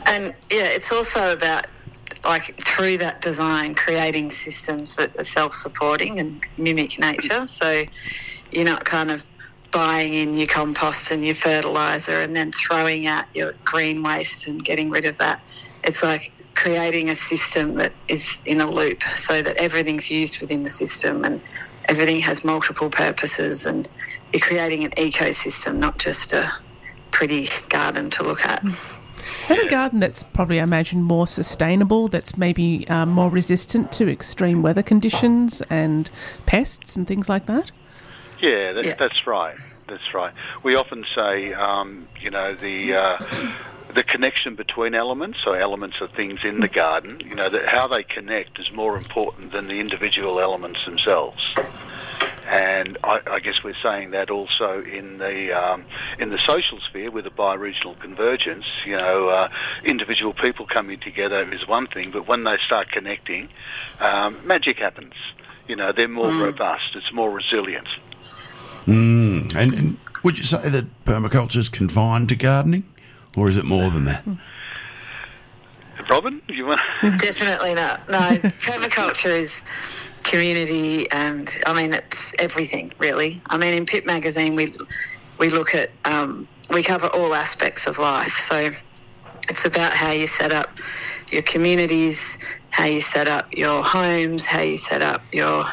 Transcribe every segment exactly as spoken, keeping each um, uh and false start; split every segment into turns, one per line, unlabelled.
And, yeah, it's also about, like, through that design, creating systems that are self-supporting and mimic nature. So you're not kind of buying in your compost and your fertiliser and then throwing out your green waste and getting rid of that. It's like creating a system that is in a loop so that everything's used within the system and everything has multiple purposes, and you're creating an ecosystem, not just a pretty garden to look at.
And a garden that's probably, I imagine, more sustainable, that's maybe um, more resistant to extreme weather conditions and pests and things like that?
Yeah, that,
yeah.
that's right. That's right. We often say, um, you know, the uh, the connection between elements, or elements of things in the garden, you know, that how they connect is more important than the individual elements themselves. And I, I guess we're saying that also in the um, in the social sphere with the bioregional convergence. You know, uh, individual people coming together is one thing, but when they start connecting, um, magic happens. You know, they're more mm. robust. It's more resilient.
Mm. And, and would you say that permaculture is confined to gardening, or is it more than that?
Robin, you want?
Definitely not. No, permaculture is community, and I mean it's everything really. I mean, in Pip Magazine we we look at um, we cover all aspects of life. So it's about how you set up your communities, how you set up your homes, how you set up your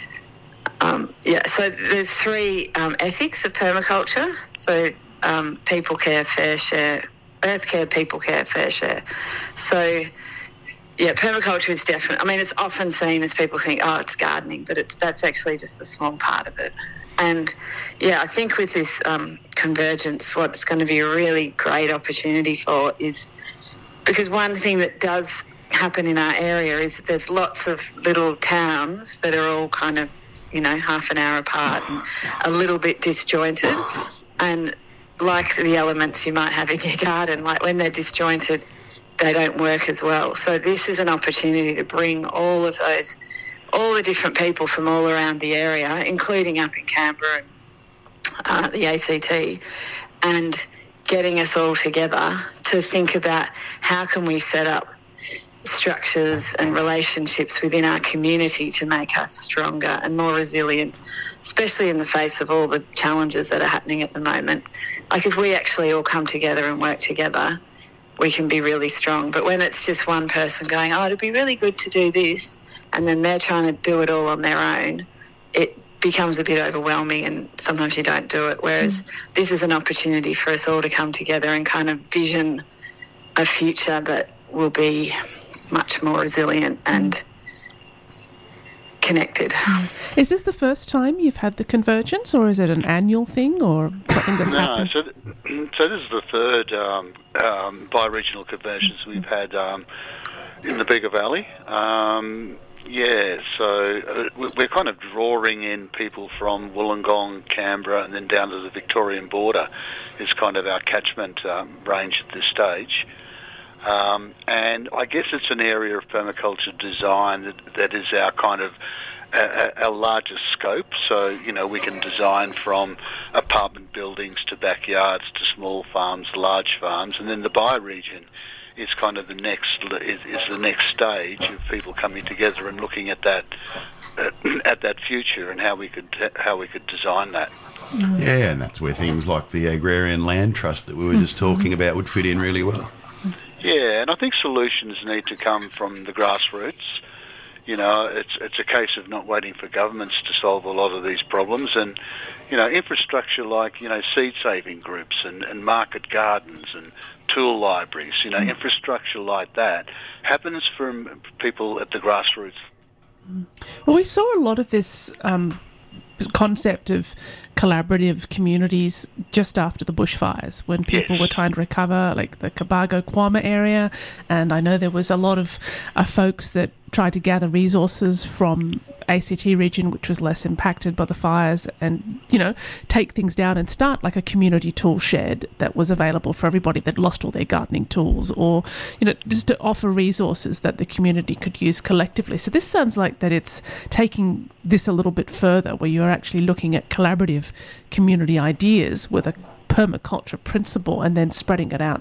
um, yeah. So there's three um, ethics of permaculture. So um, people care, fair share, earth care, people care, fair share. So yeah, permaculture is definitely, I mean, it's often seen as people think, oh, it's gardening, but it's that's actually just a small part of it. And, yeah, I think with this um, convergence, what it's going to be a really great opportunity for is, because one thing that does happen in our area is that there's lots of little towns that are all kind of, you know, half an hour apart and a little bit disjointed. And like the elements you might have in your garden, like when they're disjointed, they don't work as well. So this is an opportunity to bring all of those, all the different people from all around the area, including up in Canberra and uh, the A C T, and getting us all together to think about how can we set up structures and relationships within our community to make us stronger and more resilient, especially in the face of all the challenges that are happening at the moment. Like if we actually all come together and work together, we can be really strong. But when it's just one person going, oh, it'd be really good to do this, and then they're trying to do it all on their own, it becomes a bit overwhelming and sometimes you don't do it. Whereas mm. this is an opportunity for us all to come together and kind of vision a future that will be much more resilient and connected.
Is this the first time you've had the convergence, or is it an annual thing, or something that's
no,
happened?
So, th- so this is the third um, um, bioregional convergence we've had um, in the Bega Valley. Um, yeah, so uh, we're kind of drawing in people from Wollongong, Canberra, and then down to the Victorian border is kind of our catchment um, range at this stage. Um, and I guess it's an area of permaculture design that, that is our kind of uh, our largest scope. So, you know, we can design from apartment buildings to backyards to small farms, large farms, and then the bioregion is kind of the next is, is the next stage of people coming together and looking at that uh, at that future and how we could how we could design that.
Yeah, and that's where things like the Agrarian Land Trust that we were just talking about would fit in really well.
Yeah, and I think solutions need to come from the grassroots. You know, it's it's a case of not waiting for governments to solve a lot of these problems, and, you know, infrastructure like, you know, seed-saving groups and, and market gardens and tool libraries, you know, mm. infrastructure like that happens from people at the grassroots.
Well, we saw a lot of this um, concept of collaborative communities just after the bushfires, when people
yes.
were trying to recover, like the Cobargo Kwama area, and I know there was a lot of uh, folks that tried to gather resources from A C T region, which was less impacted by the fires, and, you know, take things down and start like a community tool shed that was available for everybody that lost all their gardening tools, or, you know, just to offer resources that the community could use collectively. So this sounds like that it's taking this a little bit further, where you're actually looking at collaborative community ideas with a permaculture principle and then spreading it out